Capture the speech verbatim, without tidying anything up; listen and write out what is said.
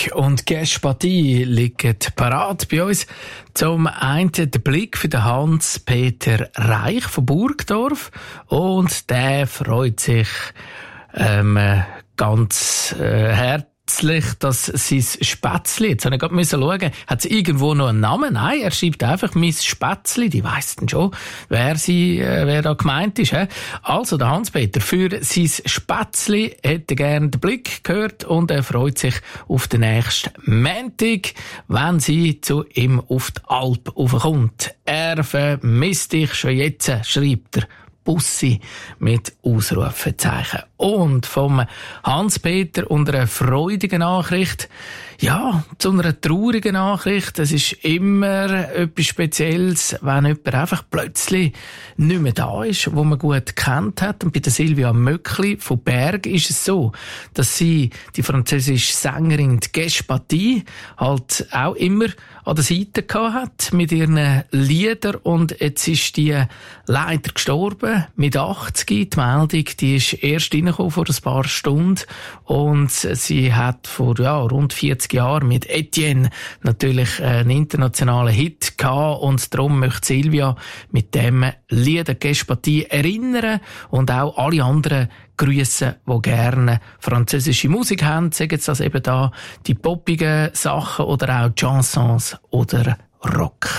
Blick und Gespatie liegen parat bei uns. Zum einen der Blick für den Hans-Peter Reich von Burgdorf. Und der freut sich ähm, ganz äh, herzlich, dass sein Spätzli, jetzt habe ich gerade schauen, hat es irgendwo noch einen Namen? Nein, er schreibt einfach «Mein Spätzli», die weiss dann schon, wer, sie, äh, wer da gemeint ist. He? Also der Hans-Peter, für sein Spätzli hätte gerne den Blick gehört und er freut sich auf den nächsten Montag, wenn sie zu ihm auf die Alp raufkommt. Er vermisst dich schon jetzt, schreibt er. Bussi mit Ausrufezeichen. Und vom Hans-Peter und einer freudigen Nachricht, ja, zu einer traurigen Nachricht. Es ist immer etwas Spezielles, wenn jemand einfach plötzlich nicht mehr da ist, wo man gut gekannt hat. Und bei der Silvia Möckli von Berg ist es so, dass sie, die französische Sängerin Gespatie, halt auch immer an der Seite gehabt hat mit ihren Liedern. Und jetzt ist die leider gestorben mit achtzig. Die Meldung, die ist erst reingekommen vor ein paar Stunden. Und sie hat vor ja, rund vierzig Jahren mit Etienne natürlich einen internationalen Hit gehabt. Und darum möchte Silvia mit dem Lied Gespatie erinnern und auch alle anderen grüßen, die gerne französische Musik haben. Sagen Sie das eben da, die poppigen Sachen oder auch Chansons oder Rock.